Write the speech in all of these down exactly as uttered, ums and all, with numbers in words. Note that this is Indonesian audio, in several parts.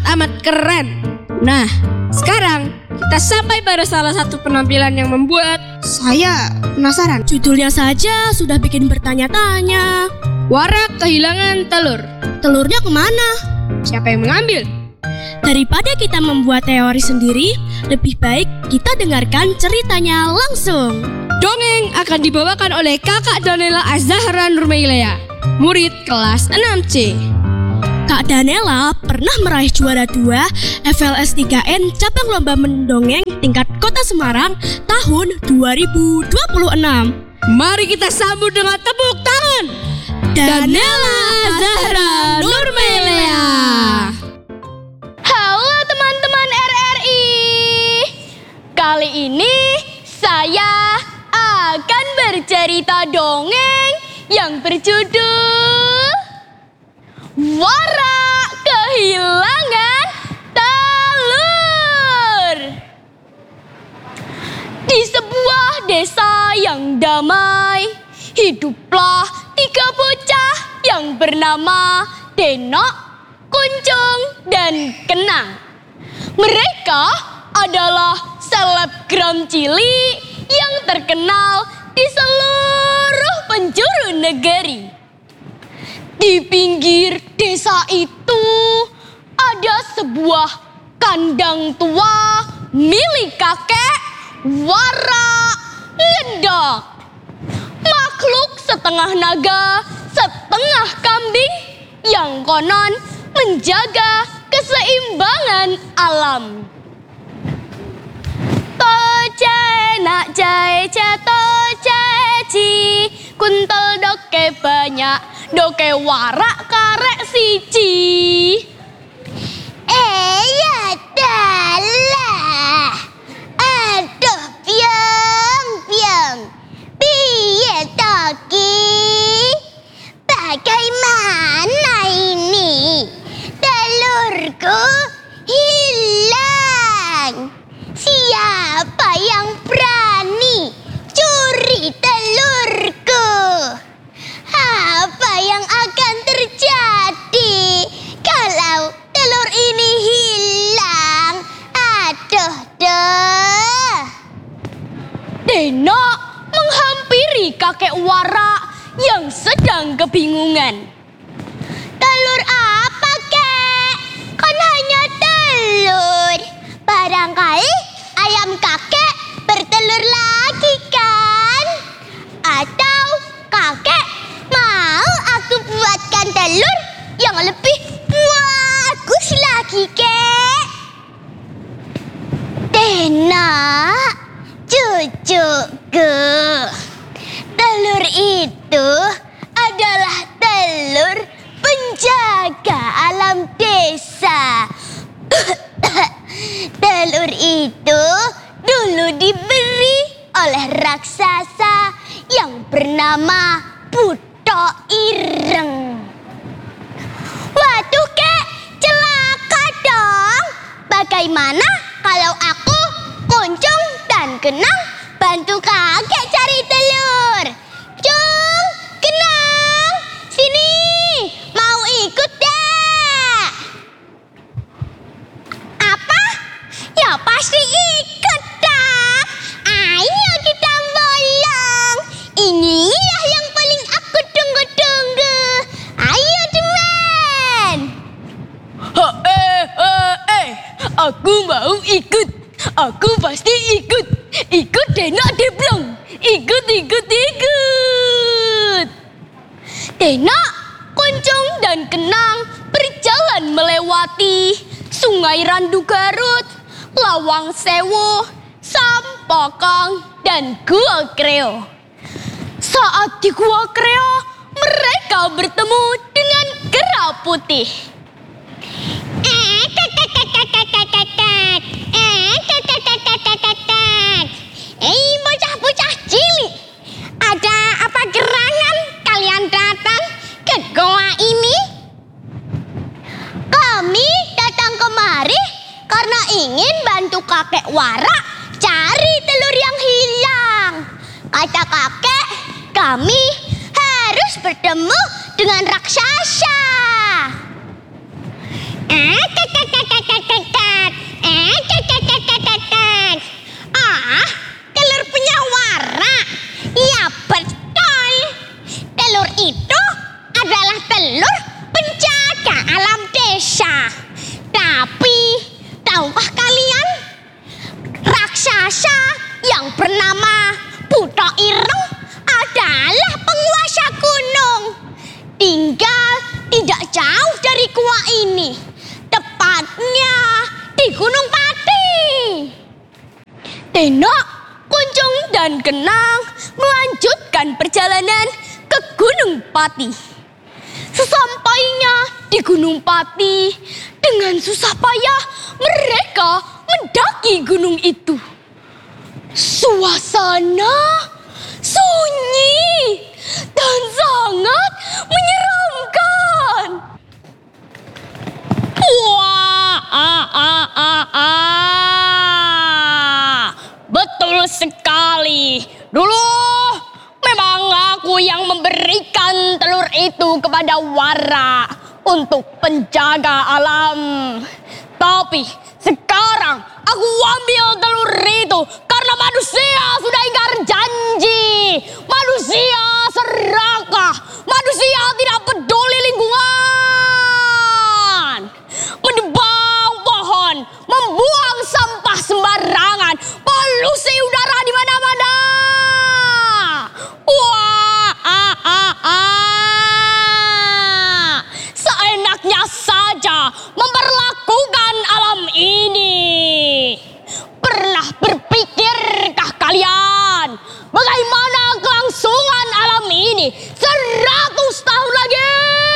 amat keren. Nah, sekarang kita sampai pada salah satu penampilan yang membuat saya penasaran. Judulnya saja sudah bikin bertanya-tanya. Warak kehilangan telur. Telurnya kemana? Siapa yang mengambil? Daripada kita membuat teori sendiri, lebih baik kita dengarkan ceritanya langsung. Dongeng akan dibawakan oleh Kakak Danela Azahra Nurmailaya, murid kelas enam C. Kak Danela pernah meraih juara dua F L S tiga N cabang lomba mendongeng tingkat Kota Semarang tahun dua ribu dua puluh enam. Mari kita sambut dengan tepuk tangan Danela Azahra Nurmailaya. Halo teman-teman R R I. Kali ini saya akan bercerita dongeng yang berjudul Warak Kehilangan Telur. Di sebuah desa yang damai, hiduplah tiga bocah yang bernama Denok, Kuncung, dan Kenang. Mereka adalah selebgram cilik yang terkenal di seluruh penjuru negeri. Di pinggir desa itu ada sebuah kandang tua milik kakek Warak Ngendok. Makhluk setengah naga, setengah kambing yang konon menjaga keseimbangan alam. Toce nak jai toce ci, kuntel doke banyak, doke warak karek siji. Eh ya dalah, aduh piang piang, piye toki? Bagaimana ini? Telurku hilang. Siapa yang berani curi telurku? Apa yang akan terjadi kalau telur ini hilang? Aduh deh. Denok menghampiri kakek Warak yang sedang kebingungan. Telur apa, Kek? Kan hanya telur. Barangkali ayam kakek bertelur lagi kan? Atau kakek mau aku buatkan telur yang lebih bagus lagi, Kek? Denok, cucuku, telur itu adalah telur penjaga alam desa. Telur itu dulu diberi oleh raksasa yang bernama Buto Ireng. Waduh, Kek, celaka dong. Bagaimana kalau aku, Kuncung, dan Kenang bantu kakek cari telur? Cung, Kenang, sini, mau ikut deh. Apa? Ya pasti ikut dah. Ayo kita bolong. Inilah yang paling aku tunggu-tunggu. Ayo teman. Ha, eh, eh, eh, aku mau ikut. Aku pasti ikut. Ikut Denok Deblong. Ikut, ikut, ikut. Denok, Kuncung, dan Kenang berjalan melewati Sungai Randu Garut, Lawang Sewu, Sampokong, dan Gua Kreo. Saat di Gua Kreo, mereka bertemu dengan kera putih. Eh, kek, kek, kek, kek, kek, kek, kek, kek. Eh, kek, kek, kek, kek, kek, kek, kek. Eh, bocah-bocah cilik. Ada apa gerangan kalian datang ke goa ini? Kami datang kemari karena ingin bantu kakek Warak cari telur yang hilang. Kata kakek, kami harus bertemu dengan raksasa. Eh, kek, kek, kek, kek, Tapi, tahukah kalian? Raksasa yang bernama Buto Ireng adalah penguasa gunung. Tinggal tidak jauh dari gua ini. Tepatnya di Gunung Pati. Denok, Kuncung dan Kenang melanjutkan perjalanan ke Gunung Pati. Sesampainya di Gunung Pati, dengan susah payah mereka mendaki gunung itu. Suasana sunyi dan sangat menyeramkan. Wah, ah, ah, ah, ah. Betul sekali. Dulu memang aku yang memberikan telur itu kepada Wara untuk penjaga alam. Tapi sekarang aku ambil telur itu karena manusia sudah ingkar janji. Manusia serakah. Manusia tidak peduli lingkungan. Menebang pohon, membuang sampah sembarangan, polusi udara di mana-mana. Wah, ah, ah, ah. Seenaknya saja memperlakukan alam ini. Pernah berpikirkah kalian bagaimana kelangsungan alam ini seratus tahun lagi?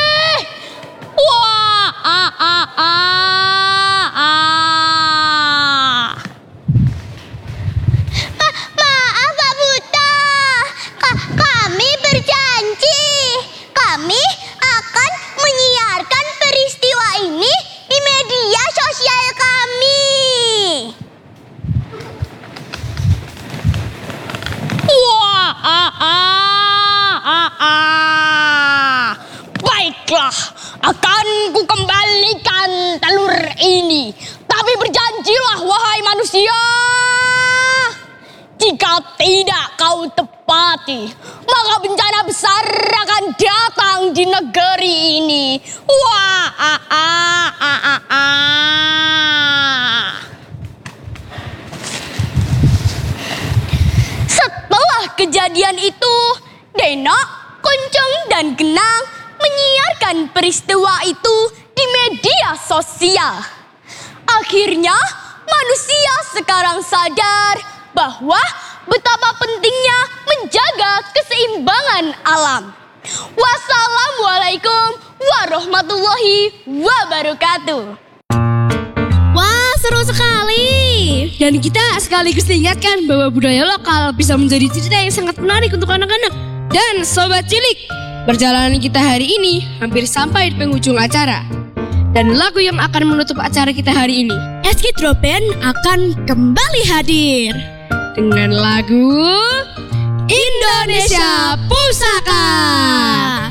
Wah, ah, ah, ah, ah. Ma- maaf Pak Buta, Ka- kami berjanji kami akan menyiarkan peristiwa ini di media sosial kami. Wah, ah, ah, ah, ah. Baiklah, akan ku kembalikan telur ini. Tapi berjanjilah wahai manusia, jika tidak kau tepati, maka bencana besar akan datang di negeri ini. Wah, ah, ah, ah, ah, ah. Setelah kejadian itu, Denok, Kuncung, dan Kenang menyiarkan peristiwa itu di media sosial. Akhirnya, manusia sekarang sadar bahwa betapa pentingnya menjaga keseimbangan alam. Wassalamualaikum warahmatullahi wabarakatuh. Wah, seru sekali. Dan kita sekaligus diingatkan bahwa budaya lokal bisa menjadi cerita yang sangat menarik untuk anak-anak. Dan Sobat Cilik, perjalanan kita hari ini hampir sampai di penghujung acara. Dan lagu yang akan menutup acara kita hari ini Eski Dropen akan kembali hadir dengan lagu Indonesia Pusaka.